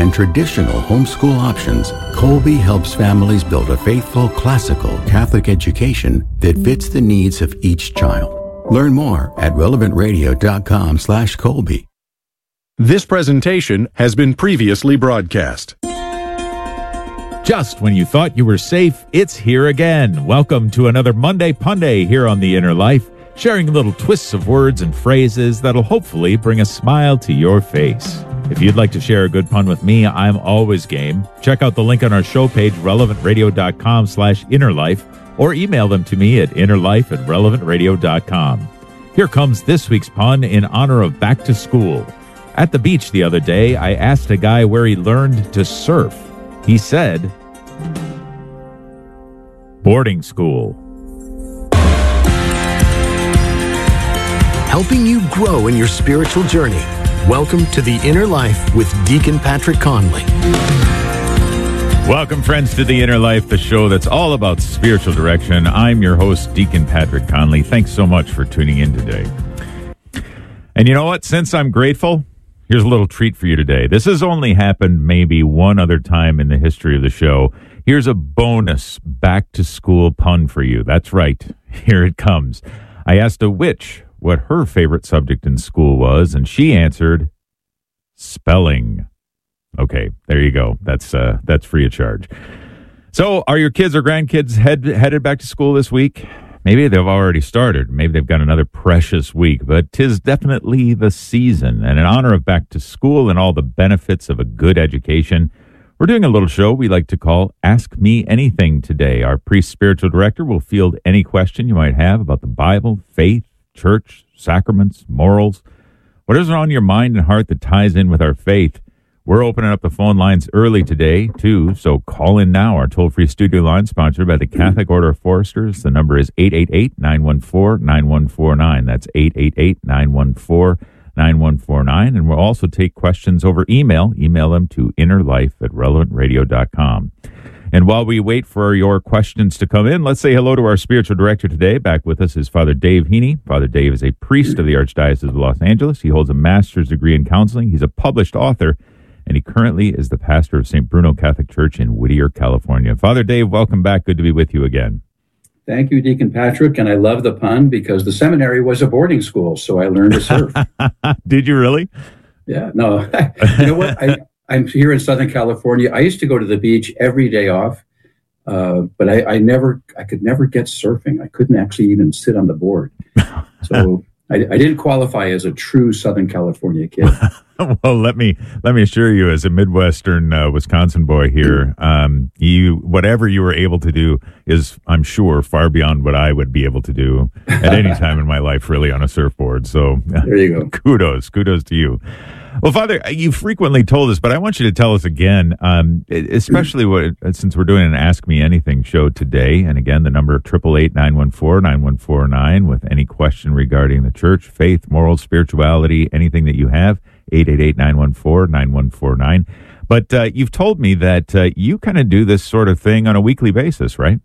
and traditional homeschool options, Colby helps families build a faithful, classical Catholic education that fits the needs of each child. Learn more at relevantradio.com/Colby. This presentation has been previously broadcast. Just when you thought you were safe, it's here again. Welcome to another Monday Punday here on The Inner Life, sharing little twists of words and phrases that'll hopefully bring a smile to your face. If you'd like to share a good pun with me, I'm always game. Check out the link on our show page, relevantradio.com/innerlife, or email them to me at innerlife@relevantradio.com. Here comes this week's pun in honor of back to school. At the beach the other day, I asked a guy where he learned to surf. He said, boarding school. Helping you grow in your spiritual journey. Welcome to The Inner Life with Deacon Patrick Conley. Welcome, friends, to The Inner Life, the show that's all about spiritual direction. I'm your host, Deacon Patrick Conley. Thanks so much for tuning in today. And you know what? Since I'm grateful, here's a little treat for you today. This has only happened maybe one other time in the history of the show. Here's a bonus back-to-school pun for you. That's right. Here it comes. I asked a witch what her favorite subject in school was, and she answered, spelling. Okay, there you go. That's free of charge. So, are your kids or grandkids headed back to school this week? Maybe they've already started. Maybe they've got another precious week, but 'tis definitely the season. And in honor of back to school and all the benefits of a good education, we're doing a little show we like to call Ask Me Anything today. Our priest spiritual director will field any question you might have about the Bible, faith, church, sacraments, morals, whatever's on your mind and heart that ties in with our faith. We're opening up the phone lines early today, too, so call in now. Our toll-free studio line, sponsored by the Catholic Order of Foresters. The number is 888-914-9149. That's 888-914-9149. And we'll also take questions over email. Email them to innerlife@relevantradio.com. And while we wait for your questions to come in, let's say hello to our spiritual director today. Back with us is Father Dave Heaney. Father Dave is a priest of the Archdiocese of Los Angeles. He holds a master's degree in counseling. He's a published author, and he currently is the pastor of St. Bruno Catholic Church in Whittier, California. Father Dave, welcome back. Good to be with you again. Thank you, Deacon Patrick, and I love the pun because the seminary was a boarding school, so I learned to surf. Did you really? Yeah, no. You know what? I'm here in Southern California. I used to go to the beach every day off, but I could never get surfing. I couldn't actually even sit on the board. So I didn't qualify as a true Southern California kid. Well, let me assure you, as a Midwestern Wisconsin boy here, whatever you were able to do is, I'm sure, far beyond what I would be able to do at any time in my life, really, on a surfboard. So there you go. Kudos to you. Well, Father, you frequently told us, but I want you to tell us again, especially since we're doing an Ask Me Anything show today. And again, the number 888-914-9149 with any question regarding the church, faith, morals, spirituality, anything that you have, 888-914-9149. But you've told me that you kind of do this sort of thing on a weekly basis, right?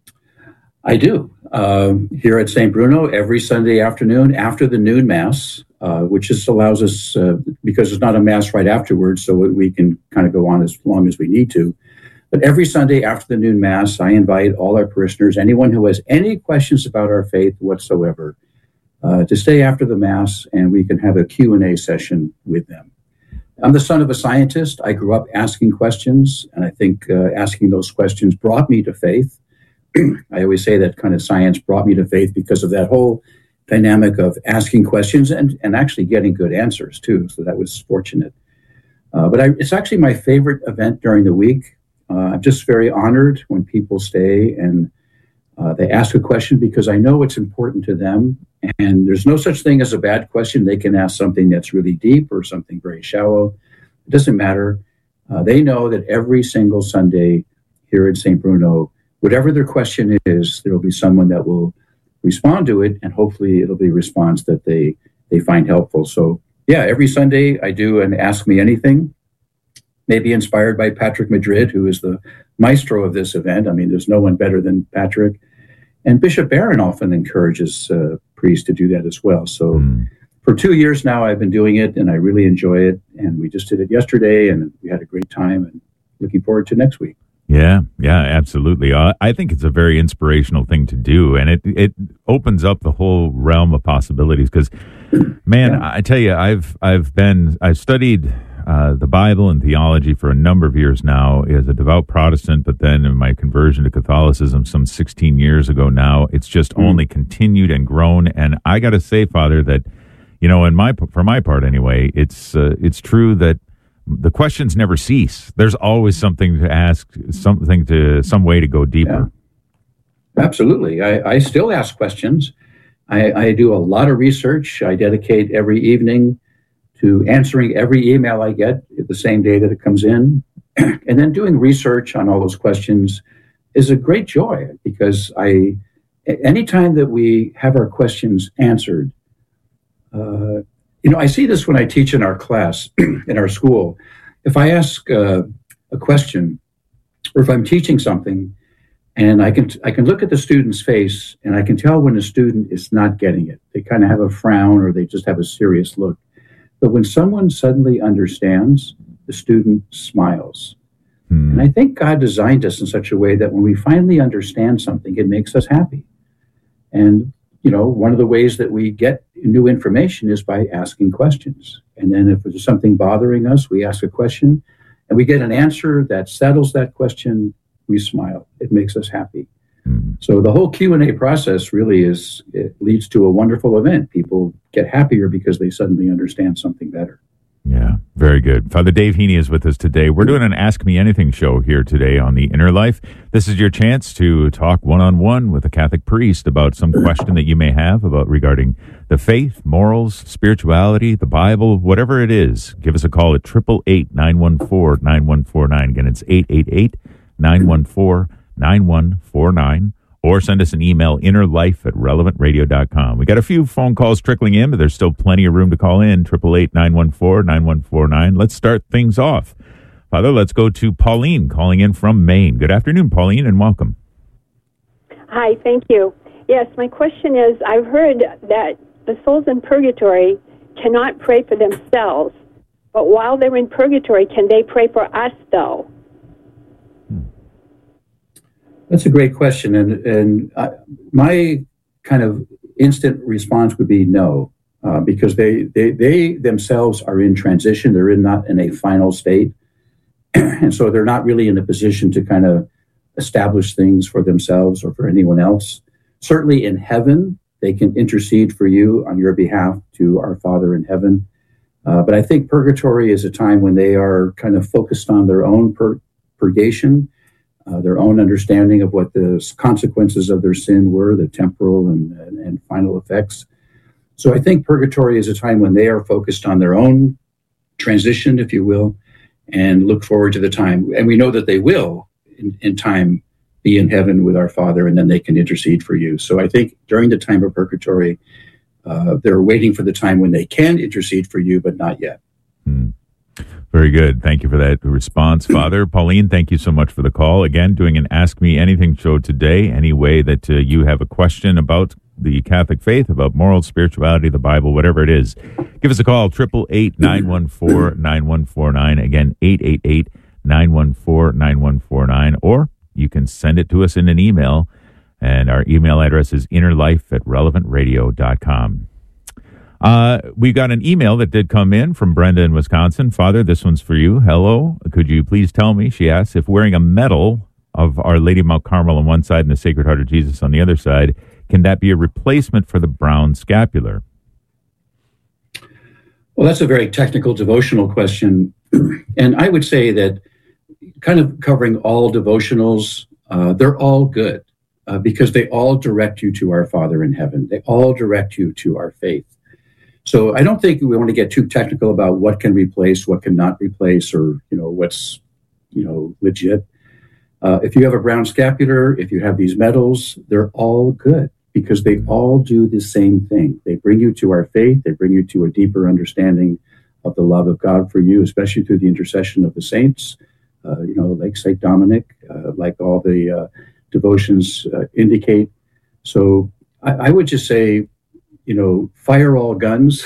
I do. Here at St. Bruno, every Sunday afternoon after the noon Mass, which just allows us, because it's not a Mass right afterwards, so we can kind of go on as long as we need to. But every Sunday after the noon Mass, I invite all our parishioners, anyone who has any questions about our faith whatsoever, to stay after the Mass, and we can have a Q&A session with them. I'm the son of a scientist. I grew up asking questions, and I think asking those questions brought me to faith. I always say that kind of science brought me to faith because of that whole dynamic of asking questions and actually getting good answers, too. So that was fortunate. But it's actually my favorite event during the week. I'm just very honored when people stay and they ask a question because I know it's important to them. And there's no such thing as a bad question. They can ask something that's really deep or something very shallow. It doesn't matter. They know that every single Sunday here at St. Bruno, whatever their question is, there will be someone that will respond to it, and hopefully it'll be a response that they find helpful. So, yeah, every Sunday I do an Ask Me Anything, maybe inspired by Patrick Madrid, who is the maestro of this event. I mean, there's no one better than Patrick. And Bishop Barron often encourages priests to do that as well. So for 2 years now, I've been doing it, and I really enjoy it. And we just did it yesterday, and we had a great time, and looking forward to next week. Yeah, absolutely. I think it's a very inspirational thing to do, and it opens up the whole realm of possibilities. Because, man, I tell you, I've studied the Bible and theology for a number of years now as a devout Protestant, but then in my conversion to Catholicism some 16 years ago now, it's just only continued and grown. And I got to say, Father, that for my part anyway, it's true that the questions never cease. There's always something to ask, some way to go deeper. Yeah. Absolutely. I still ask questions. I do a lot of research. I dedicate every evening to answering every email I get the same day that it comes in. And then doing research on all those questions is a great joy, because anytime that we have our questions answered, I see this when I teach in our class, in our school. If I ask a question, or if I'm teaching something, and I can look at the student's face, and I can tell when a student is not getting it. They kind of have a frown, or they just have a serious look. But when someone suddenly understands, the student smiles. And I think God designed us in such a way that when we finally understand something, it makes us happy. And one of the ways that we get new information is by asking questions. And then if there's something bothering us, we ask a question, and we get an answer that settles that question. We smile. It makes us happy. So the whole Q&A process really it leads to a wonderful event. People get happier because they suddenly understand something better. Yeah, very good. Father Dave Heaney is with us today. We're doing an Ask Me Anything show here today on The Inner Life. This is your chance to talk one-on-one with a Catholic priest about some question that you may have regarding the faith, morals, spirituality, the Bible, whatever it is. Give us a call at 888-914-9149. Again, it's 888-914-9149. Or send us an email, innerlife@relevantradio.com. We got a few phone calls trickling in, but there's still plenty of room to call in, 888-914-9149. Let's start things off. Father, let's go to Pauline calling in from Maine. Good afternoon, Pauline, and welcome. Hi, thank you. Yes, my question is, I've heard that the souls in purgatory cannot pray for themselves, but while they're in purgatory, can they pray for us, though? That's a great question, and my kind of instant response would be no, because they themselves are in transition. They're not in a final state, and so they're not really in a position to kind of establish things for themselves or for anyone else. Certainly in heaven, they can intercede for you on your behalf to our Father in heaven. But I think purgatory is a time when they are kind of focused on their own purgation, their own understanding of what the consequences of their sin were, the temporal and final effects. So I think purgatory is a time when they are focused on their own transition, if you will, and look forward to the time. And we know that they will, in time, be in heaven with our Father, and then they can intercede for you. So I think during the time of purgatory, they're waiting for the time when they can intercede for you, but not yet. Very good. Thank you for that response, Father. Pauline, thank you so much for the call. Again, doing an Ask Me Anything show today. Any way that you have a question about the Catholic faith, about moral spirituality, the Bible, whatever it is, give us a call, 888-914-9149. Again, 888-914-9149. Or you can send it to us in an email, and our email address is innerlife@relevantradio.com. We got an email that did come in from Brenda in Wisconsin. Father, this one's for you. Hello. Could you please tell me, she asks, if wearing a medal of Our Lady of Mount Carmel on one side and the Sacred Heart of Jesus on the other side, can that be a replacement for the brown scapular? Well, that's a very technical devotional question. And I would say that kind of covering all devotionals, they're all good because they all direct you to our Father in heaven. They all direct you to our faith. So I don't think we want to get too technical about what can replace, what cannot replace, or, what's, legit. If you have a brown scapular, if you have these medals, they're all good because they all do the same thing. They bring you to our faith. They bring you to a deeper understanding of the love of God for you, especially through the intercession of the saints, like St. Dominic, like all the devotions indicate. So I would just say, fire all guns.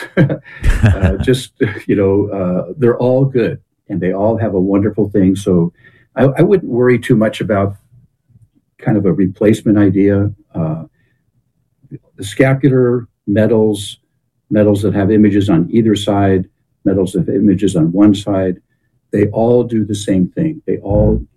They're all good, and they all have a wonderful thing. So I wouldn't worry too much about kind of a replacement idea. The scapular medals that have images on either side, medals that have images on one side, they all do the same thing. They all